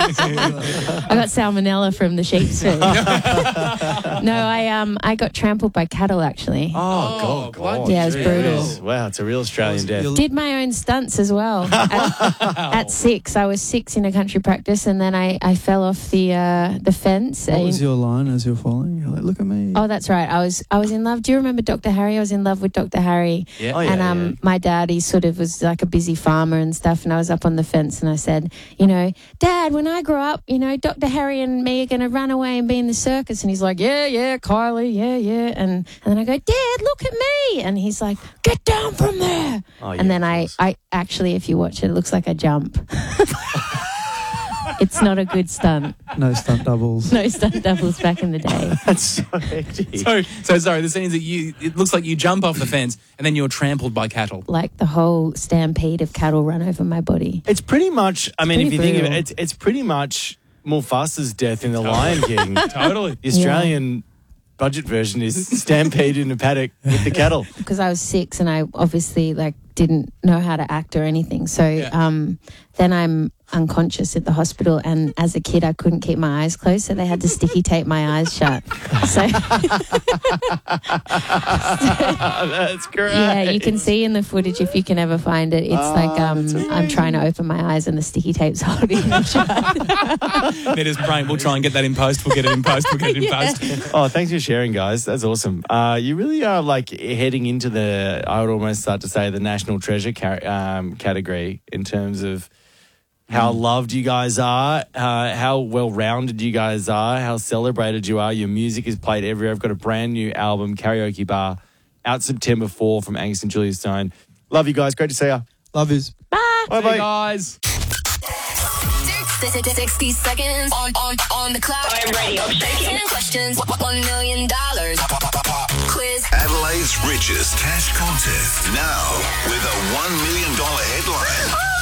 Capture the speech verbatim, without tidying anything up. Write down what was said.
I got salmonella from the sheep's food. No, I um I got trampled by cattle actually. Oh, God. God. Yeah, it was brutal. Wow, it's a real Australian death. Did my own stunts as well. At, at six, I was six in a country practice, and then I, I fell off the uh, the fence. What was your line as you're falling? You're like, look at me. Oh, that's right. I was I was in love. Do you remember Doctor Harry? I was in love with Doctor Harry. Yeah. Oh, yeah, and um, yeah. my dad, he sort of was like a busy farmer and stuff. And I was up on the fence, and I said, you know, Dad, when I grow up, you know, Doctor Harry and me are going to run away and be in the circus. And he's like, yeah, yeah, Kylie, yeah, yeah. And and then I go, Dad, look at me. And he's like, get down from there. Oh, yeah, and then of I, course. I actually, if you watch it, it looks like I jump. It's not a good stunt. No stunt doubles. No stunt doubles back in the day. That's so hectic. So, so sorry, the scene is that you, it looks like you jump off the fence and then you're trampled by cattle. Like the whole stampede of cattle run over my body. It's pretty much, I mean, if pretty you think of it, brutal. it's, it's pretty much Mufasa's death in The Lion King. Totally. The Australian budget version is stampede in a paddock with the cattle. Because I was six and I obviously like didn't know how to act or anything. So Yeah. um, then I'm unconscious at the hospital, and as a kid I couldn't keep my eyes closed, so they had to sticky tape my eyes shut. So That's great. yeah, you can see in the footage if you can ever find it. It's like um, I'm trying to open my eyes and the sticky tape's holding them shut. They're just praying, we'll try and get that in post, we'll get it in post, we'll get it in Yeah. post. Oh, thanks for sharing, guys. That's awesome. Uh, you really are like heading into the, I would almost start to say, the national treasure ca- um, category in terms of how loved you guys are, uh, how well-rounded you guys are, how celebrated you are. Your music is played everywhere. I've got a brand new album, Karaoke Bar, out September fourth from Angus and Julia Stone. Love you guys. Great to see you. Love is. Bye. Bye-bye. Hey, guys. sixty seconds on, on, on the clock. I'm ready. I'm shaking. ten questions. One million dollars. Quiz. Adelaide's richest cash contest now with a one million dollars headline.